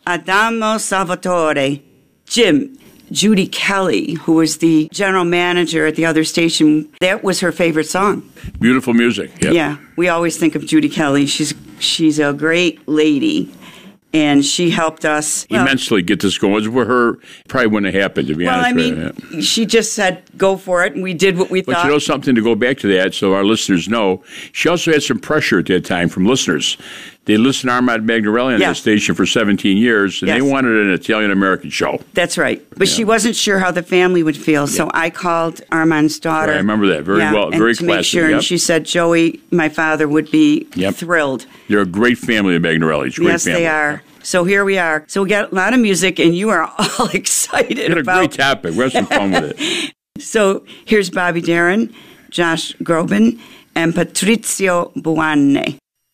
Adamo Salvatore. Jim, Judy Kelly, who was the general manager at the other station, that was her favorite song. Beautiful music. Yep. Yeah, we always think of Judy Kelly. She's a great lady, and she helped us immensely get this going. With her, probably wouldn't have happened, to be honest with you. She just said, go for it, and we did what we thought. But you know something, to go back to that, so our listeners know, she also had some pressure at that time from listeners. They listened to Armand Magnarelli on that station for 17 years, and they wanted an Italian-American show. That's right. But she wasn't sure how the family would feel, so I called Armand's daughter. Right, I remember that very well, very classic. Make sure, and she said, Joey, my father, would be thrilled. They're a great family, the Magnarellis. Great family. They are. So here we are. So we got a lot of music, and you are all excited about a great topic. We have some fun with it. So here's Bobby Darin, Josh Groban, and Patrizio Buonanni.